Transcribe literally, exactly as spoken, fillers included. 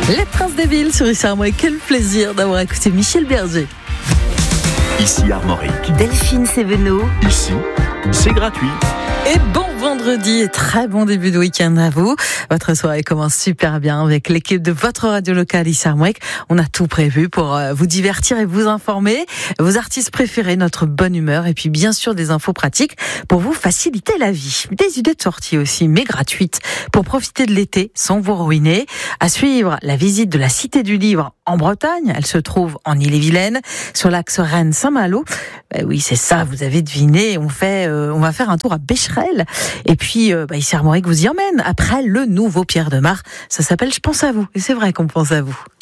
Les Princes des Villes sur Ici Armorique. Quel plaisir d'avoir écouté Michel Berger. Ici Armorique. Delphine Sévenot. Ici, c'est gratuit. Et bon vendredi et très bon début de week-end à vous. Votre soirée commence super bien avec l'équipe de votre radio locale Ici Armorique. On a tout prévu pour vous divertir et vous informer. Vos artistes préférés, notre bonne humeur et puis bien sûr des infos pratiques pour vous faciliter la vie. Des idées de sortie aussi, mais gratuites, pour profiter de l'été sans vous ruiner. À suivre, la visite de la Cité du Livre en Bretagne. Elle se trouve en Ille-et-Vilaine, sur l'axe Rennes-Saint-Malo. Ben oui, c'est ça, vous avez deviné. On fait, euh, on va faire un tour à Becherel. Et puis, euh, bah, Ici Armorique vous y emmène. Après, le nouveau Pierre de Mar. Ça s'appelle Je pense à vous. Et c'est vrai qu'on pense à vous.